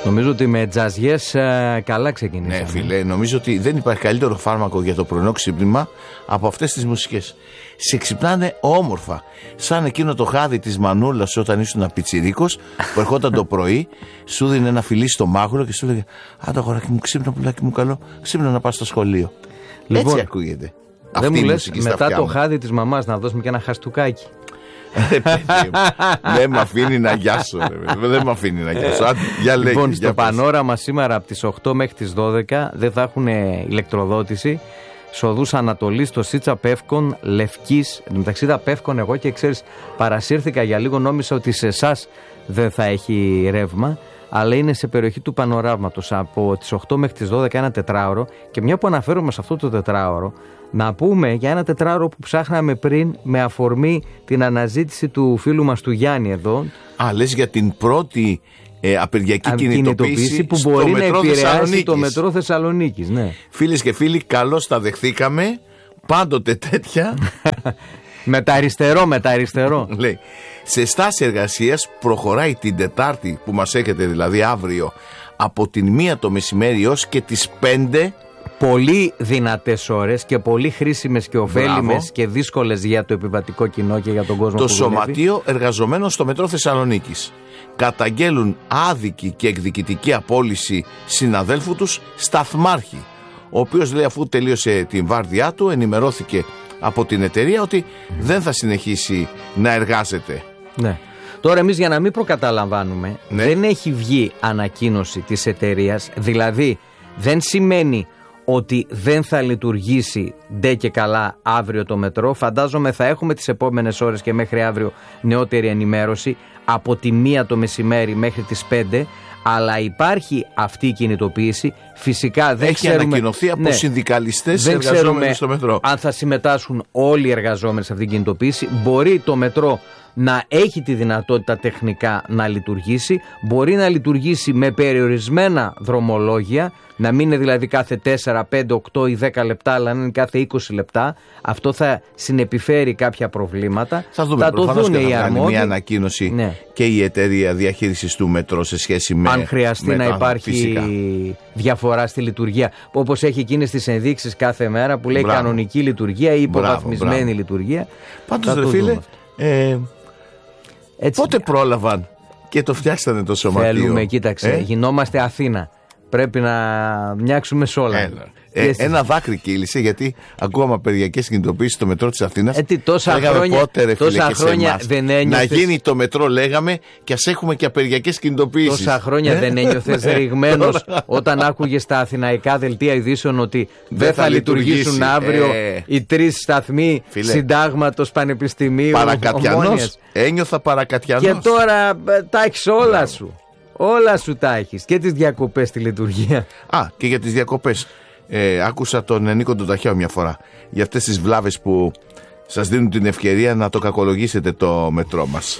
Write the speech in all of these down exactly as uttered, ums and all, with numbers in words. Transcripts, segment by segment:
Νομίζω ότι με τζαζιές ε, καλά ξεκινήσαμε. Ναι, φίλε, νομίζω ότι δεν υπάρχει καλύτερο φάρμακο για το πρωινό ξύπνημα από αυτές τις μουσικές. Σε ξυπνάνε όμορφα. Σαν εκείνο το χάδι της μανούλας όταν ήσουν πιτσιρίκος, που ερχόταν το πρωί, σου δίνει ένα φιλί στο μάγουλο και σου λέγε: άντε αγοράκι μου, ξύπνα πουλάκι μου καλό, ξύπνα να πας στο σχολείο. Λοιπόν, έτσι ακούγεται. Δεν μου λες μετά το χάδι της μαμάς να δώσουμε και ένα χαστούκάκι? Δεν με αφήνει να γιάσω. Δεν με αφήνει να γιάσω. Λοιπόν, στο πανόραμα σήμερα από τις οκτώ μέχρι τις δώδεκα δεν θα έχουν ηλεκτροδότηση. Σοδούς Ανατολής, το Σίτσα Πεύκων, Λευκής. Εν μεταξύ τα Πεύκων εγώ και ξέρεις, παρασύρθηκα για λίγο, νόμιζα ότι σε εσάς δεν θα έχει ρεύμα, αλλά είναι σε περιοχή του πανοράματος. Από τις οκτώ μέχρι τις δώδεκα ένα τετράωρο. Και μια που αναφέρομαι σε αυτό το τετράωρο, να πούμε για ένα τετράωρο που ψάχναμε πριν με αφορμή την αναζήτηση του φίλου μας του Γιάννη εδώ. Α, λες για την πρώτη ε, απεργιακή κινητοποίηση που μπορεί να επηρεάσει το μετρό Θεσσαλονίκης. Ναι. Φίλες και φίλοι, καλώς τα δεχθήκαμε. Πάντοτε τέτοια. Με τα αριστερό, με τα αριστερό. Λέει, σε στάση εργασίας προχωράει την Τετάρτη που μας έχετε δηλαδή αύριο από την μία το μεσημέρι έως και τις πέντε. Πολύ δυνατές ώρες και πολύ χρήσιμες και ωφέλιμες και δύσκολες για το επιβατικό κοινό και για τον κόσμο. Το που Σωματείο Εργαζομένων στο Μετρό Θεσσαλονίκης καταγγέλουν άδικη και εκδικητική απόλυση συναδέλφου τους σταθμάρχη, ο οποίος λέει αφού τελείωσε την βάρδιά του ενημερώθηκε από την εταιρεία ότι δεν θα συνεχίσει να εργάζεται. Ναι. Τώρα εμείς για να μην προκαταλαμβάνουμε, ναι, δεν έχει βγει ανακοίνωση της εταιρείας, δηλαδή δεν σημαίνει ότι δεν θα λειτουργήσει ντε και καλά αύριο το μετρό. Φαντάζομαι θα έχουμε τις επόμενες ώρες και μέχρι αύριο νεότερη ενημέρωση από τη μία το μεσημέρι μέχρι τις πέντε. Αλλά υπάρχει αυτή η κινητοποίηση. Φυσικά δεν έχει ξέρουμε, ανακοινωθεί από ναι, συνδικαλιστές εργαζόμενους στο μετρό. Αν θα συμμετάσχουν όλοι οι εργαζόμενοι σε αυτή την κινητοποίηση. Μπορεί το μετρό να έχει τη δυνατότητα τεχνικά να λειτουργήσει. Μπορεί να λειτουργήσει με περιορισμένα δρομολόγια. Να μην είναι δηλαδή κάθε τέσσερα, πέντε, οκτώ ή δέκα λεπτά, αλλά να είναι κάθε είκοσι λεπτά. Αυτό θα συνεπιφέρει κάποια προβλήματα. Θα δούμε, θα το δουν οι αρμόδιοι. Μια ανακοίνωση, ναι, και η εταιρεία διαχείρισης του μετρό σε σχέση με. Αν χρειαστεί με να υπάρχει φυσικά διαφορά στη λειτουργία. Όπως έχει εκείνες τις ενδείξεις κάθε μέρα που λέει μπράβο, κανονική λειτουργία ή υποβαθμισμένη μπράβο, μπράβο. λειτουργία. Πάντως ρε φίλε, ε, πότε πρόλαβαν και το φτιάξανε το σωματείο? Θέλουμε, κοίταξε, ε? γινόμαστε Αθήνα. Πρέπει να μοιάξουμε σε όλα. Ε, ένα δάκρυ κύλησε γιατί ακούγαμε απεργιακές κινητοποίησεις στο μετρό της Αθήνας. Ε, τι, τόσα λέγαμε χρόνια, πότε, ρε, φίλε, τόσα χρόνια δεν ένιωθες... Να γίνει το μετρό, λέγαμε, και ας έχουμε και απεργιακές κινητοποίησεις. Τόσα χρόνια ε? δεν ένιωθες ρηγμένος όταν άκουγες τα αθηναϊκά δελτία ειδήσεων ότι δεν θα, θα λειτουργήσουν αύριο ε... οι τρεις σταθμοί συντάγματος πανεπιστημίου. Παρακατιανός. Ένιωθα παρακατιανός. Και τώρα τα έχεις όλα σου. Όλα σου τα έχεις. Και τις διακοπές στη λειτουργία. Α, και για τις διακοπές. Ε, άκουσα τον Νίκο τον Ταχιάο μια φορά για αυτές τις βλάβες που σας δίνουν την ευκαιρία να το κακολογήσετε το μετρό μας.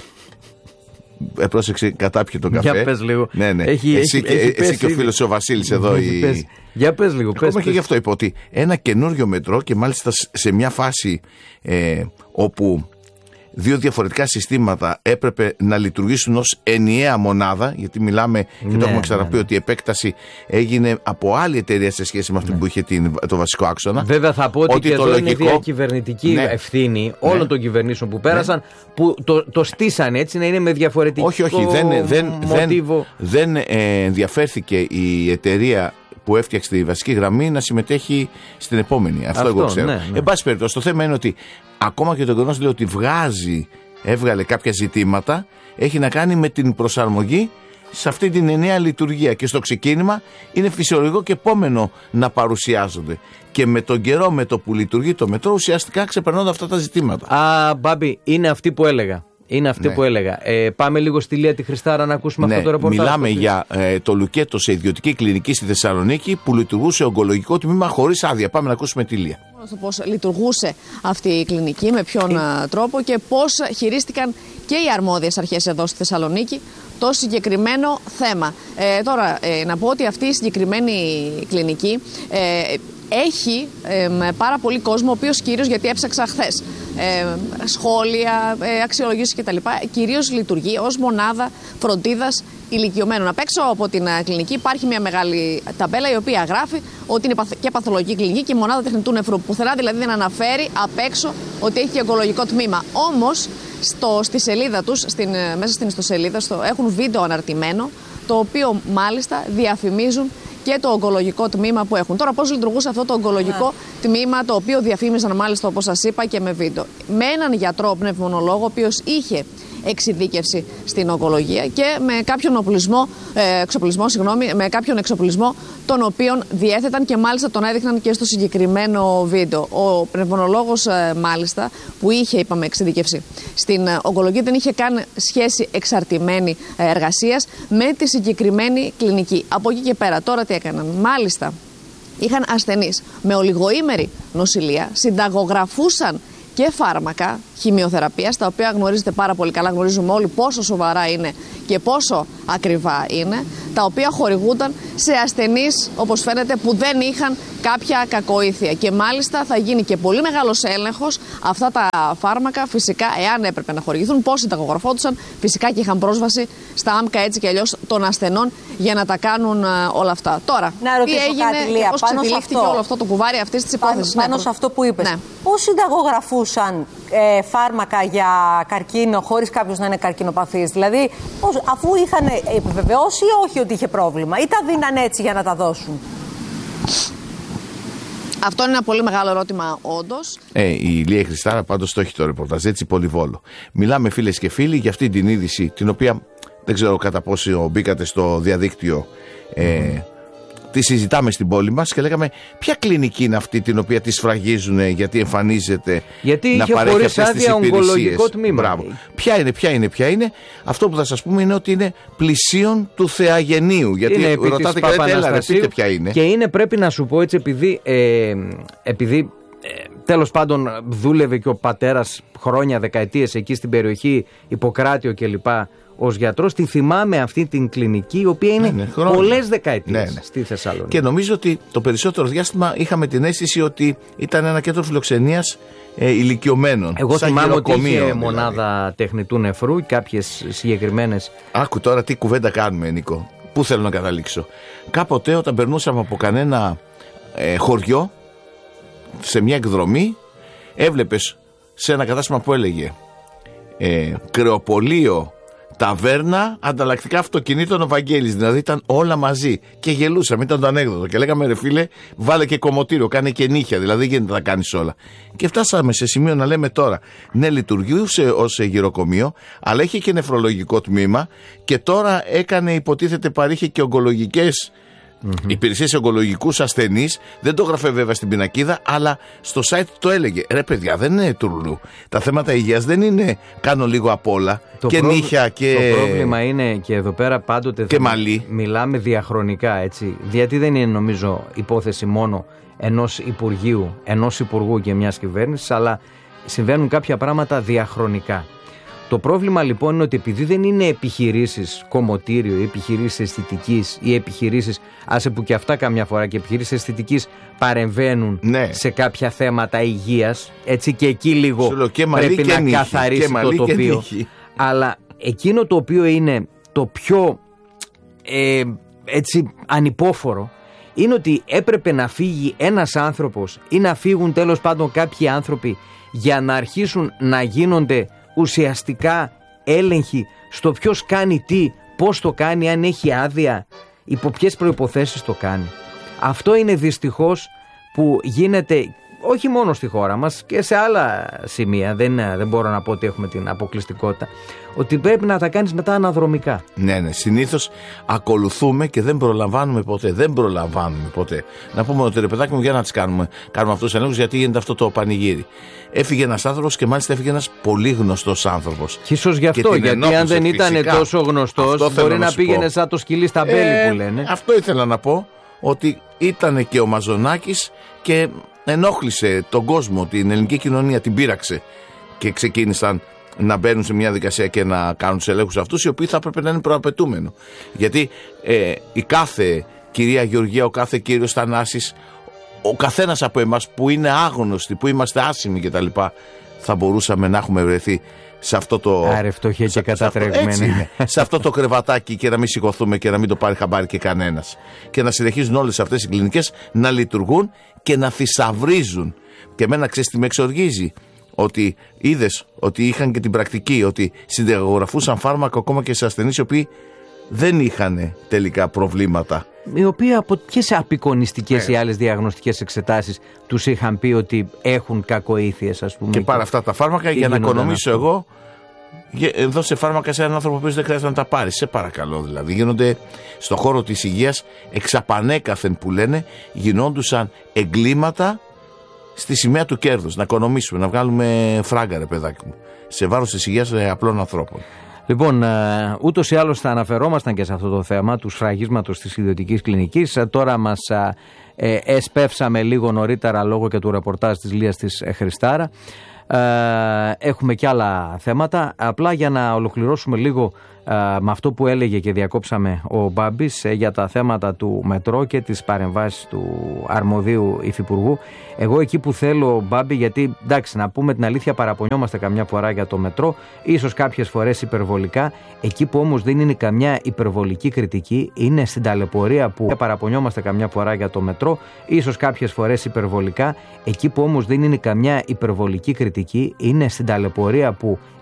Ε, πρόσεξε, κατάπιε τον καφέ. Για πες λίγο. Ναι, ναι. Έχει, εσύ, έχει, και, έχει εσύ και ο φίλος ο Βασίλης εδώ. Η... Πες. Για πες λίγο. Ακόμα πες, και γι' αυτό είπα ότι ένα καινούριο μετρό και μάλιστα σε μια φάση ε, όπου δύο διαφορετικά συστήματα έπρεπε να λειτουργήσουν ως ενιαία μονάδα, γιατί μιλάμε και ναι, το έχουμε ξαναπεί, ναι, ότι η επέκταση έγινε από άλλη εταιρεία σε σχέση με αυτή, ναι, που είχε την, το βασικό άξονα. Βέβαια θα πω ότι, ότι και εδώ λογικό... είναι διακυβερνητική, ναι, ευθύνη, ναι, όλων των κυβερνήσεων που πέρασαν, ναι, που το, το στήσανε έτσι να είναι με διαφορετικό όχι, όχι, δεν, δεν, μοτίβο. Δεν, δεν ε, ενδιαφέρθηκε η εταιρεία που έφτιαξε τη βασική γραμμή να συμμετέχει στην επόμενη. Αυτό, Αυτό εγώ ξέρω. Ναι, ναι. Εν πάση περιπτώσει, το θέμα είναι ότι ακόμα και το γεγονός λέει ότι βγάζει, έβγαλε κάποια ζητήματα, έχει να κάνει με την προσαρμογή σε αυτή την ενιαία λειτουργία. Και στο ξεκίνημα είναι φυσιολογικό και επόμενο να παρουσιάζονται. Και με τον καιρό, με το που λειτουργεί το μετρό, ουσιαστικά ξεπερνώνται αυτά τα ζητήματα. Α, Μπάμπη, είναι αυτή που έλεγα. Είναι αυτή, ναι, που έλεγα. Ε, πάμε λίγο στη Λία τη Χριστάρα να ακούσουμε, ναι, αυτό το ρεπορτάζ. Μιλάμε για ε, το Λουκέτο σε ιδιωτική κλινική στη Θεσσαλονίκη που λειτουργούσε ογκολογικό τμήμα χωρίς άδεια. Πάμε να ακούσουμε τη Λία. Πώς λειτουργούσε αυτή η κλινική, με ποιον ε. τρόπο και πώς χειρίστηκαν και οι αρμόδιες αρχές εδώ στη Θεσσαλονίκη το συγκεκριμένο θέμα. Ε, τώρα, ε, να πω ότι αυτή η συγκεκριμένη κλινική ε, έχει ε, πάρα πολύ κόσμο, ο οποίος κυρίως, γιατί έψαξα χθες, ε, σχόλια, ε, αξιολογήσεις κτλ. Κυρίως λειτουργεί ως μονάδα φροντίδας ηλικιωμένων. Απ' έξω από την κλινική υπάρχει μια μεγάλη ταμπέλα η οποία γράφει ότι είναι και παθολογική κλινική και μονάδα τεχνητού νεφρού. Πουθενά δηλαδή δεν αναφέρει απ' έξω ότι έχει και ογκολογικό τμήμα. Όμως στη σελίδα τους, στην, μέσα στην ιστοσελίδα, στο, έχουν βίντεο αναρτημένο, το οποίο μάλιστα διαφημίζουν και το ογκολογικό τμήμα που έχουν. Τώρα, πώς λειτουργούσε αυτό το ογκολογικό yeah. τμήμα, το οποίο διαφήμιζαν μάλιστα, όπως σας είπα, και με βίντεο. Με έναν γιατρό πνευμονολόγο, ο οποίος είχε εξειδίκευση στην ογκολογία και με κάποιον οπλισμό, ε, εξοπλισμό, συγγνώμη, με κάποιον εξοπλισμό τον οποίον διέθεταν και μάλιστα τον έδειχναν και στο συγκεκριμένο βίντεο. Ο πνευμονολόγος ε, μάλιστα που είχε, είπαμε, εξειδίκευση στην ε, ογκολογία δεν είχε καν σχέση εξαρτημένη ε, εργασίας με τη συγκεκριμένη κλινική. Από εκεί και πέρα τώρα τι έκαναν? Μάλιστα είχαν ασθενείς με ολιγοήμερη νοσηλεία, συνταγογραφούσαν και φάρμακα χημειοθεραπείας, τα οποία γνωρίζετε πάρα πολύ καλά, γνωρίζουμε όλοι πόσο σοβαρά είναι και πόσο ακριβά είναι, τα οποία χορηγούνταν σε ασθενείς, όπως φαίνεται, που δεν είχαν κάποια κακοήθεια. Και μάλιστα θα γίνει και πολύ μεγάλος έλεγχος αυτά τα φάρμακα, φυσικά, εάν έπρεπε να χορηγηθούν, πώς συνταγογραφόντουσαν, φυσικά και είχαν πρόσβαση στα άμκα έτσι και αλλιώς των ασθενών για να τα κάνουν όλα αυτά. Τώρα, να ρωτήσω τι έγινε κάτι, Λία, και πώς ξετυλίχθηκε όλο αυτό το κουβάρι αυτής της υπόθεσης? Πάνω, πάνω ναι, σε αυτό που είπες. Ναι. Πώς συνταγογραφούσαν ε, φάρμακα για καρκίνο χωρίς κάποιος να είναι καρκινοπαθής? Δηλαδή, πώς, αφού είχαν επιβεβαιώσει ή όχι ότι είχε πρόβλημα, ή τα δίναν έτσι για να τα δώσουν? Αυτό είναι ένα πολύ μεγάλο ερώτημα, όντως. Ε, η Λία Χριστάρα πάντως το έχει το ρεπορτάζ, έτσι πολυβόλο. Μιλάμε, φίλες και φίλοι, για αυτή την είδηση, την οποία δεν ξέρω κατά πόσο μπήκατε στο διαδίκτυο. Ε, mm. Τη συζητάμε στην πόλη μας και λέγαμε ποια κλινική είναι αυτή την οποία τη σφραγίζουν γιατί εμφανίζεται γιατί να παρέχει αυτές τις υπηρεσίες. Τμήμα. Ποια είναι, ποια είναι, ποια είναι. Αυτό που θα σας πούμε είναι ότι είναι πλησίον του Θεαγενείου. Γιατί είναι ρωτάτε και λέτε, έλα ρε, πείτε ποια είναι. Και είναι, πρέπει να σου πω έτσι, επειδή, ε, επειδή ε, τέλος πάντων δούλευε και ο πατέρας χρόνια, δεκαετίες εκεί στην περιοχή, Ιπποκράτιο κλπ. Ως γιατρός, τη θυμάμαι αυτή την κλινική, η οποία είναι ναι, ναι, πολλές δεκαετίες ναι, ναι. στη Θεσσαλονίκη. Και νομίζω ότι το περισσότερο διάστημα είχαμε την αίσθηση ότι ήταν ένα κέντρο φιλοξενίας ε, ηλικιωμένων. Εγώ θυμάμαι ότι είχε δηλαδή μονάδα τεχνητού νεφρού, κάποιες συγκεκριμένες. Άκου τώρα τι κουβέντα κάνουμε, Νίκο. Πού θέλω να καταλήξω? Κάποτε όταν περνούσαμε από κανένα ε, χωριό, σε μια εκδρομή, έβλεπες σε ένα κατάστημα που έλεγε ε, κρεοπολείο, ταβέρνα, ανταλλακτικά αυτοκινήτων, ο Βαγγέλης. Δηλαδή ήταν όλα μαζί. Και γελούσαμε, ήταν το ανέκδοτο. Και λέγαμε, ρε φίλε, βάλε και κομμωτήριο, κάνε και νύχια. Δηλαδή δεν γίνεται να κάνεις όλα. Και φτάσαμε σε σημείο να λέμε τώρα, ναι, λειτουργούσε ως γυροκομείο, αλλά είχε και νεφρολογικό τμήμα. Και τώρα έκανε, υποτίθεται, παρήχε και ογκολογικές mm-hmm. υπηρεσίες σε ογκολογικούς ασθενείς. Δεν το γράφε βέβαια στην πινακίδα, αλλά στο site το έλεγε. Ρε παιδιά, δεν είναι τουρλού. Τα θέματα υγείας δεν είναι κάνω λίγο απ' όλα. Το και πρόβλημα, νύχια και. Το πρόβλημα είναι και εδώ πέρα πάντοτε και μαλλί. Μιλάμε διαχρονικά, έτσι. Γιατί δεν είναι, νομίζω, υπόθεση μόνο ενός Υπουργείου, ενός Υπουργού και μιας κυβέρνησης, αλλά συμβαίνουν κάποια πράγματα διαχρονικά. Το πρόβλημα λοιπόν είναι ότι επειδή δεν είναι επιχειρήσεις κομμωτήριο ή επιχειρήσεις αισθητικής ή επιχειρήσεις, άσε που και αυτά καμιά φορά και επιχειρήσεις αισθητικής παρεμβαίνουν ναι. σε κάποια θέματα υγείας, έτσι, και εκεί λίγο λέω, και πρέπει και να νύχη, καθαρίσει το τοπίο. Αλλά εκείνο το οποίο είναι το πιο ε, έτσι ανυπόφορο είναι ότι έπρεπε να φύγει ένας άνθρωπος ή να φύγουν τέλος πάντων κάποιοι άνθρωποι για να αρχίσουν να γίνονται ουσιαστικά έλεγχοι στο ποιος κάνει τι, πώς το κάνει, αν έχει άδεια, υπό ποιες προϋποθέσεις το κάνει. Αυτό είναι δυστυχώς που γίνεται όχι μόνο στη χώρα μας και σε άλλα σημεία, δεν, δεν μπορώ να πω ότι έχουμε την αποκλειστικότητα, ότι πρέπει να τα κάνεις μετά αναδρομικά. Ναι, ναι, συνήθως ακολουθούμε και δεν προλαμβάνουμε ποτέ, δεν προλαμβάνουμε ποτέ. Να πούμε ότι ρε παιδάκι μου, για να τις κάνουμε, κάνουμε αυτούς τους ελέγχους, γιατί γίνεται αυτό το πανηγύρι. Έφυγε ένας άνθρωπος και μάλιστα έφυγε ένας πολύ γνωστός άνθρωπος. Και ίσως γι' αυτό, γιατί αν δεν ήταν φυσικά τόσο γνωστός, μπορεί να πήγαινε σαν το σκυλί στα μπέλη ε, που λένε. Αυτό ήθελα να πω, ότι ήταν και ο Μαζονάκης και ενόχλησε τον κόσμο, την ελληνική κοινωνία, την πείραξε και ξεκίνησαν να μπαίνουν σε μια δικασία και να κάνουν τους ελέγχους αυτούς, οι οποίοι θα έπρεπε να είναι προαπαιτούμενο. Γιατί ε, η κάθε κυρία Γεωργία, ο κάθε κύριος Θανάσης, ο καθένας από εμάς που είναι άγνωστοι, που είμαστε άσημοι κτλ., θα μπορούσαμε να έχουμε βρεθεί σε αυτό το. Άρε, φτωχέ και κατατρεγμένοι. Σε αυτό το κρεβατάκι και να μην σηκωθούμε και να μην το πάρει χαμπάρι και κανένας. Και να συνεχίζουν όλες αυτές οι κλινικές να λειτουργούν και να θησαυρίζουν. Και εμένα, ξέρεις τι με εξοργίζει? Ότι είδες ότι είχαν και την πρακτική, ότι συνταγογραφούσαν φάρμακα ακόμα και σε ασθενείς οι οποίοι δεν είχαν τελικά προβλήματα. Οι οποίοι από ποιες απεικονιστικές ή άλλες διαγνωστικές εξετάσεις τους είχαν πει ότι έχουν κακοήθειες, ας πούμε. Και πάρε αυτά τα φάρμακα για να οικονομήσω εγώ. Δώσε φάρμακα σε έναν άνθρωπο που δεν χρειάζεται να τα πάρει. Σε παρακαλώ, δηλαδή. Γίνονται στον χώρο της υγείας εξαπανέκαθεν που λένε, γινόντουσαν εγκλήματα στη σημαία του κέρδους. Να οικονομήσουμε, να βγάλουμε φράγκα, ρε παιδάκι μου, σε βάρος της υγείας απλών ανθρώπων. Λοιπόν, ούτως ή άλλως θα αναφερόμασταν και σε αυτό το θέμα του σφραγίσματος της ιδιωτικής κλινικής. Τώρα μας ε, εσπεύσαμε λίγο νωρίτερα λόγω και του ρεπορτάζ της Λίας της Χριστάρα. Ε, έχουμε και άλλα θέματα. Απλά για να ολοκληρώσουμε λίγο ε, με αυτό που έλεγε και διακόψαμε ο Μπάμπης ε, για τα θέματα του μετρό και τις παρεμβάσεις του αρμοδίου υφυπουργού. Εγώ εκεί που θέλω, Μπάμπη, γιατί εντάξει, να πούμε την αλήθεια, παραπονιόμαστε καμιά φορά για το μετρό, ίσως κάποιες φορές υπερβολικά. Εκεί που όμως δεν είναι καμιά υπερβολική κριτική, είναι στην ταλαιπωρία που παραπονιόμαστε καμιά φορά για το μετρό, ίσως κάποιες φορές υπερβολικά. Εκεί που όμως δεν είναι καμιά υπερβολική κριτική, είναι στην ταλαιπωρία που